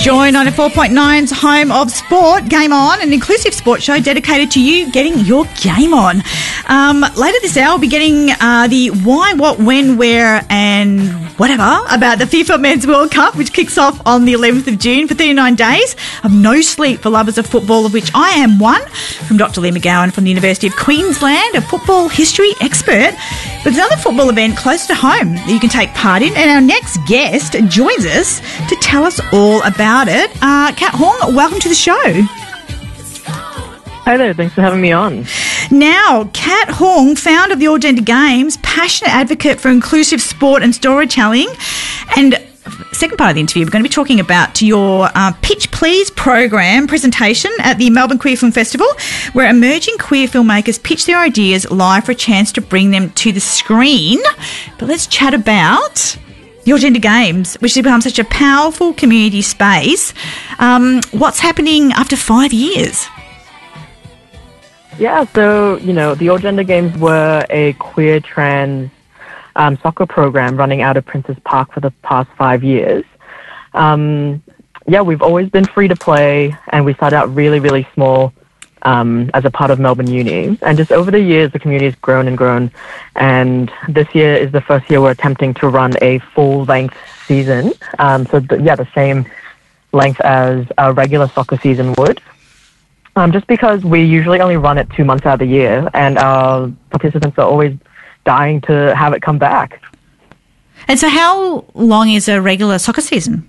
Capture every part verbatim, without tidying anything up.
Joy ninety-four point nine's home of sport, Game On, an inclusive sports show dedicated to you getting your game on. Um, later this hour, we'll be getting uh, the why, what, when, where and whatever about the FIFA Men's World Cup, which kicks off on the eleventh of June for thirty-nine days of no sleep for lovers of football, of which I am one, from Doctor Lee McGowan from the University of Queensland, a football history expert. But there's another football event close to home that you can take part in, and our next guest joins us to tell us all about it. Uh, Kat Hong, welcome to the show. Hi there, thanks for having me on. Now, Kat Hong, founder of the All Gender Games, passionate advocate for inclusive sport and storytelling, and second part of the interview, we're going to be talking about to your uh, Pitch Please program presentation at the Melbourne Queer Film Festival, where emerging queer filmmakers pitch their ideas live for a chance to bring them to the screen. But let's chat about the All Gender Games, which has become such a powerful community space. Um, what's happening after five years? Yeah, so, you know, the All Gender Games were a queer trans um, soccer program running out of Princes Park for the past five years. Um, yeah, we've always been free to play, and we started out really, really small um, as a part of Melbourne Uni. And just over the years, the community has grown and grown. And this year is the first year we're attempting to run a full-length season. Um, so, the, yeah, the same length as a regular soccer season would. Um, just because we usually only run it two months out of the year, and our participants are always dying to have it come back. And so how long is a regular soccer season?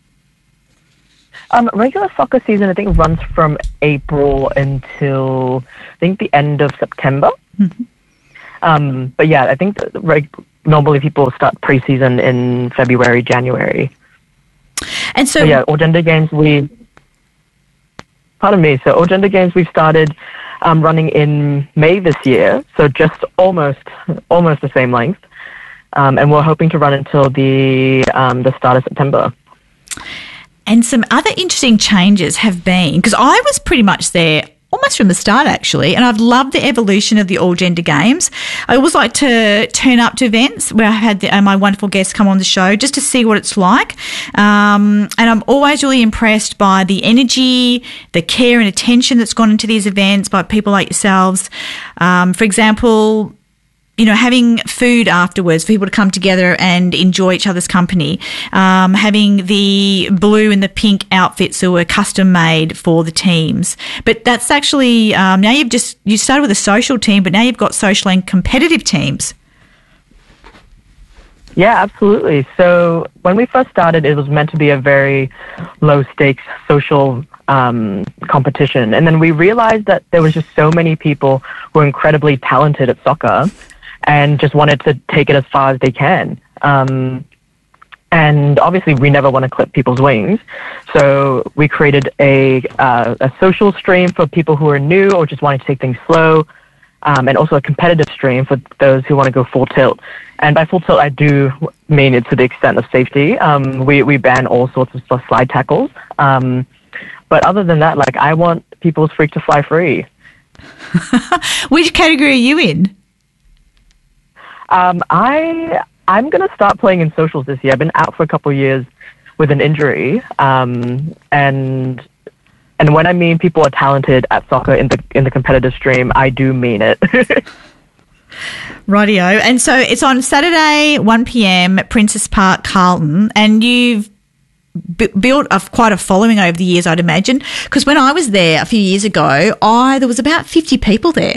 Um, regular soccer season, I think, runs from April until, I think, the end of September. Mm-hmm. Um, but yeah, I think that reg- normally people start pre-season in February, January. And so... But yeah, All Gender Games, we... Pardon me. So All Gender Games we've started um, running in May this year, so just almost almost the same length, um, and we're hoping to run until the um, the start of September. And some other interesting changes have been, because I was pretty much there almost from the start, actually, and I've loved the evolution of the All Gender Games. I always like to turn up to events where I've had the, uh, my wonderful guests come on the show just to see what it's like. Um, and I'm always really impressed by the energy, the care and attention that's gone into these events by people like yourselves. Um, for example, you know, having food afterwards for people to come together and enjoy each other's company, um, having the blue and the pink outfits that were custom made for the teams. But that's actually, um, now you've just, you started with a social team, but now you've got social and competitive teams. Yeah, absolutely. So when we first started, it was meant to be a very low stakes social um, competition. And then we realized that there was just so many people who were incredibly talented at soccer and just wanted to take it as far as they can. Um, and obviously we never want to clip people's wings. So we created a, uh, a social stream for people who are new or just wanting to take things slow, um, and also a competitive stream for those who want to go full tilt. And by full tilt, I do mean it to the extent of safety. Um, we, we ban all sorts of slide tackles. Um, but other than that, like, I want people's freak to fly free. Which category are you in? Um, I, I'm going to start playing in socials this year. I've been out for a couple of years with an injury. Um, and and when I mean people are talented at soccer in the in the competitive stream, I do mean it. Rightio. And so it's on Saturday, one p.m. at Princes Park, Carlton, and you've b- built a, quite a following over the years, I'd imagine, because when I was there a few years ago, I there was about fifty people there.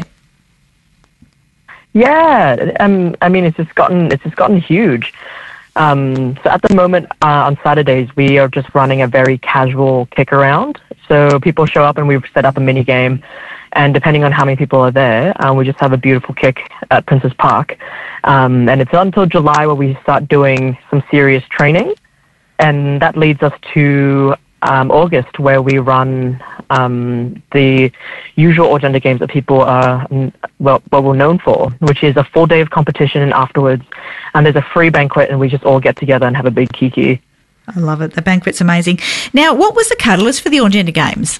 Yeah, um, I mean, it's just gotten it's just gotten huge. Um, so at the moment, uh, on Saturdays, we are just running a very casual kick around. So people show up and we've set up a mini game, and depending on how many people are there, uh, we just have a beautiful kick at Princes Park. Um, and it's not until July where we start doing some serious training, and that leads us to um, August, where we run um, the usual All Gender Games that people are well, well, we're known for, which is a full day of competition and afterwards, and there's a free banquet, and we just all get together and have a big kiki. I love it. The banquet's amazing. Now, what was the catalyst for the All Gender Games?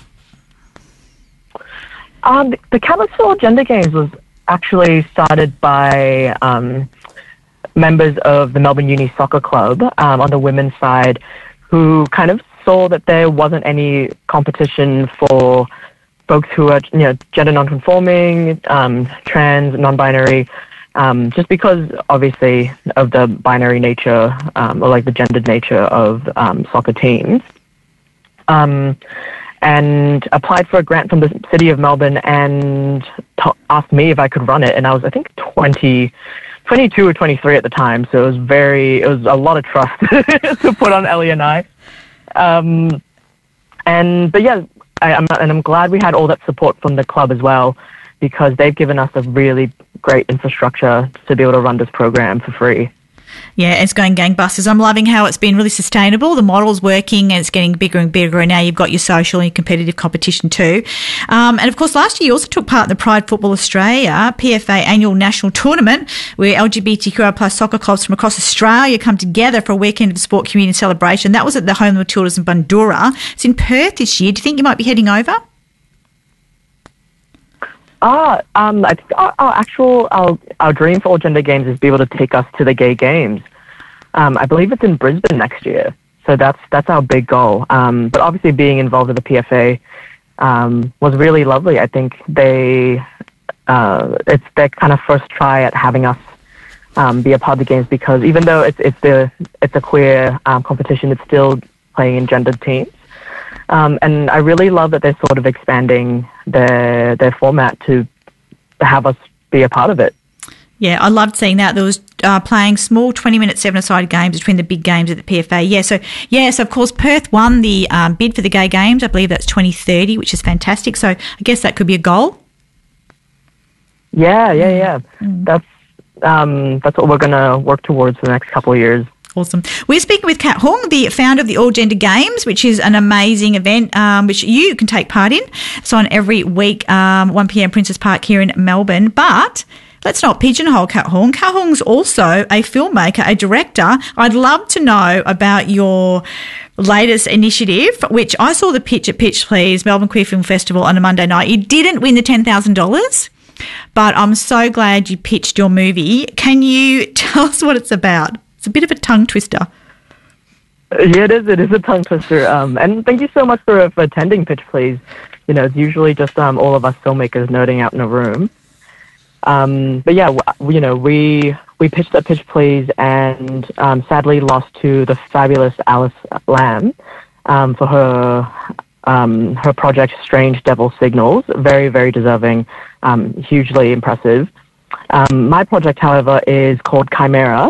Um, the catalyst for All Gender Games was actually started by um, members of the Melbourne Uni Soccer Club um, on the women's side, who kind of saw that there wasn't any competition for folks who are, you know, gender non-conforming, um, trans, non-binary, um, just because obviously of the binary nature, um, or like the gendered nature of um, soccer teams. Um, and applied for a grant from the City of Melbourne and t- asked me if I could run it. And I was, I think, twenty, twenty-two or twenty-three at the time. So it was very, it was a lot of trust to put on Ellie and I. Um, and, but yeah, I, I'm, and I'm glad we had all that support from the club as well, because they've given us a really great infrastructure to be able to run this program for free. Yeah, it's going gangbusters. I'm loving how it's been really sustainable. The model's working and it's getting bigger and bigger, and now you've got your social and your competitive competition too. Um, and, of course, last year you also took part in the Pride Football Australia P F A annual national tournament, where L G B T Q I plus soccer clubs from across Australia come together for a weekend of sport community celebration. That was at the home of Matildas in Bundoora. It's in Perth this year. Do you think you might be heading over? Ah, um, I think our, our actual, our, our dream for All Gender Games is to be able to take us to the gay games. Um, I believe it's in Brisbane next year. So that's, that's our big goal. Um, but obviously being involved with the P F A, um, was really lovely. I think they, uh, it's their kind of first try at having us, um, be a part of the games, because even though it's, it's the, it's a queer, um, competition, it's still playing in gendered teams. Um, and I really love that they're sort of expanding their their format to have us be a part of it. Yeah, I loved seeing that. There was uh, playing small twenty-minute seven-a-side games between the big games at the P F A. Yeah, so, yes, of course, Perth won the um, bid for the gay games. I believe that's twenty thirty, which is fantastic. So I guess that could be a goal. Yeah, yeah, yeah. Mm. That's, um, that's what we're going to work towards for the next couple of years. Awesome. We're speaking with Kat Hung, the founder of the All Gender Games, which is an amazing event um, which you can take part in. It's on every week, um, one p.m. Princess Park here in Melbourne. But let's not pigeonhole Kat Hung. Kat Hung's also a filmmaker, a director. I'd love to know about your latest initiative, which I saw the pitch at Pitch Please, Melbourne Queer Film Festival on a Monday night. You didn't win the ten thousand dollars, but I'm so glad you pitched your movie. Can you tell us what it's about? It's a bit of a tongue twister. Yeah, it is. It is a tongue twister. Um, and thank you so much for, for attending Pitch Please. You know, it's usually just um, all of us filmmakers nerding out in a room. Um, but yeah, w- you know, we we pitched at Pitch Please and um, sadly lost to the fabulous Alice Lamb um, for her um, her project Strange Devil Signals. Very, very deserving. Um, hugely impressive. Um, my project, however, is called Chimera.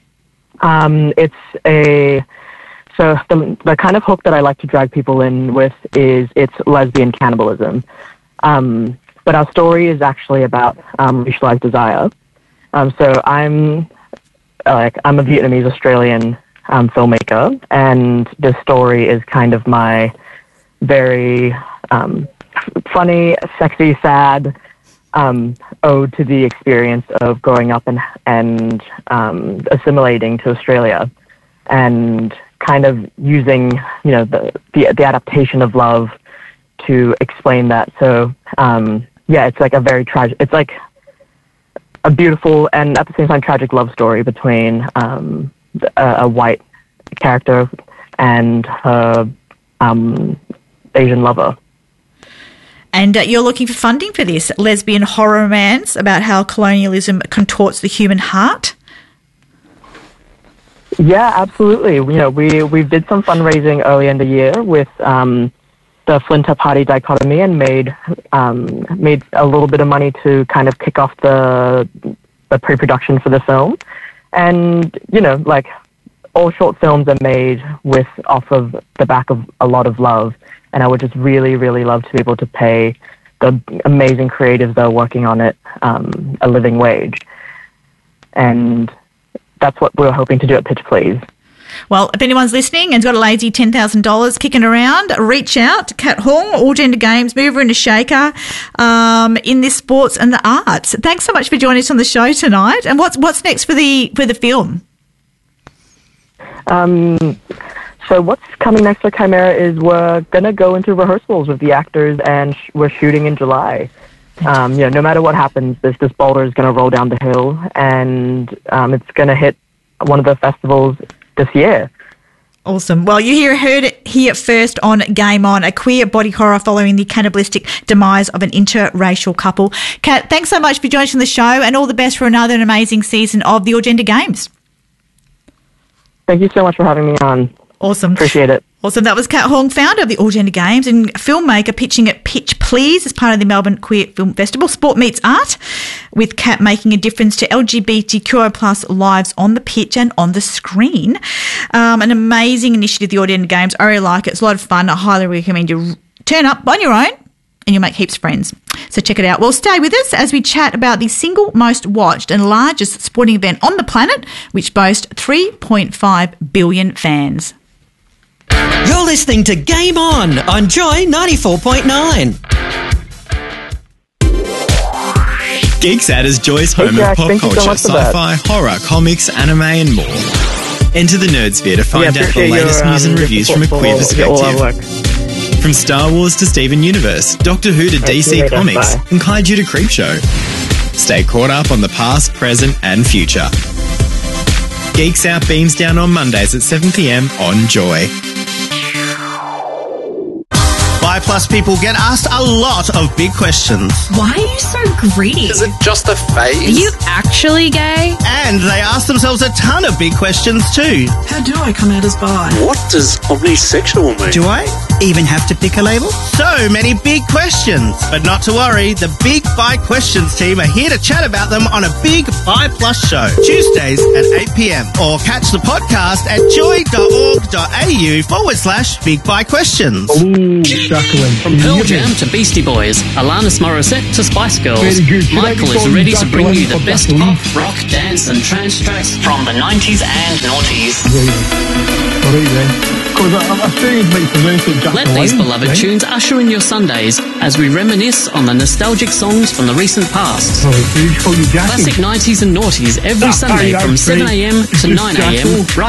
Um, it's a, so the, the kind of hook that I like to drag people in with is it's lesbian cannibalism. Um, but our story is actually about, um, racialized desire. Um, so I'm, like, I'm a Vietnamese Australian, um, filmmaker, and this story is kind of my very, um, funny, sexy, sad, Um, ode to the experience of growing up and and um, assimilating to Australia, and kind of using, you know, the the, the adaptation of love to explain that. So um, yeah, it's like a very tragic. It's like a beautiful and at the same time tragic love story between um, a, a white character and her um, Asian lover. And uh, you're looking for funding for this lesbian horror romance about how colonialism contorts the human heart? Yeah, absolutely. You know, we we did some fundraising early in the year with um, the Flinta Party dichotomy, and made um, made a little bit of money to kind of kick off the the pre-production for the film. And you know, like all short films are made with off of the back of a lot of love. And I would just really, really love to be able to pay the amazing creatives that are working on it um, a living wage. And that's what we're hoping to do at Pitch Please. Well, if anyone's listening and's got a lazy ten thousand dollars kicking around, reach out to Kat Hung, All Gender Games, mover and a shaker um, in this sports and the arts. Thanks so much for joining us on the show tonight. And what's what's next for the for the film? Um... So what's coming next for Chimera is we're going to go into rehearsals with the actors, and sh- we're shooting in July. Um, you know, no matter what happens, this, this boulder is going to roll down the hill, and um, it's going to hit one of the festivals this year. Awesome. Well, you hear, heard it here first on Game On, a queer body horror following the cannibalistic demise of an interracial couple. Kat, thanks so much for joining us on the show, and all the best for another amazing season of the All Gender Games. Thank you so much for having me on. Awesome. Appreciate it. Awesome. That was Kat Hong, founder of the All Gender Games and filmmaker, pitching at Pitch Please as part of the Melbourne Queer Film Festival. Sport meets art, with Kat making a difference to L G B T Q I plus lives on the pitch and on the screen. Um, an amazing initiative, the All Gender Games. I really like it. It's a lot of fun. I highly recommend you turn up on your own and you'll make heaps of friends. So check it out. Well, stay with us as we chat about the single most watched and largest sporting event on the planet, which boasts three point five billion fans. You're listening to Game On on Joy ninety-four point nine. Geeks Out is Joy's home Hey, Jack, of pop thank you so culture, much for that. sci-fi, horror, comics, anime and more. Enter the Nerdsphere to find Yeah, out the appreciate latest your, news um, and your reviews from a support queer for all our work. perspective. From Star Wars to Steven Universe, Doctor Who to Right, D see C you later. Comics, Bye. and Kaiju to Creepshow. Stay caught up on the past, present and future. Geeks Out beams down on Mondays at seven p.m. on Joy. Bi Plus people get asked a lot of big questions. Why are you so greedy? Is it just a phase? Are you actually gay? And they ask themselves a ton of big questions too. How do I come out as bi? What does omnisexual mean? Do I even have to pick a label? So many big questions. But not to worry, the Big Bi Questions team are here to chat about them on a Big Bi Plus show, Tuesdays at eight p.m. Or catch the podcast at joy.org.au forward slash Big Bi Questions. From Pearl Jam to Beastie Boys, Alanis Morissette to Spice Girls, Michael is ready to bring you the best pop, rock, dance and trance tracks from the nineties and noughties. Let these beloved tunes usher in your Sundays as we reminisce on the nostalgic songs from the recent past. Classic nineties and noughties every Sunday from seven a.m. to nine a.m.